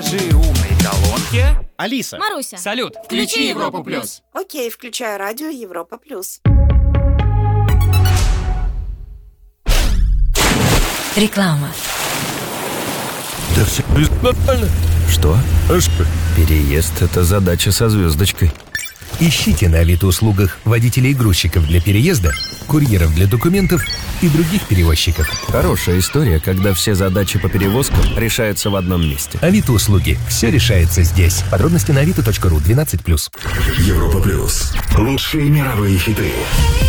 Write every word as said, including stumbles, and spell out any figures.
Скажи умной колонке. Алиса. Маруся. Салют. Включи Европу плюс. Окей, включаю радио Европа плюс. Реклама. Да все нормально. Что? Переезд – это задача со звездочкой. Ищите на Авито-услугах водителей-грузчиков для переезда, курьеров для документов и других перевозчиков. Хорошая история, когда все задачи по перевозкам решаются в одном месте. Авито-услуги. Все решается здесь. Подробности на авито точка ру. двенадцать плюс. Европа плюс. Лучшие мировые хиты.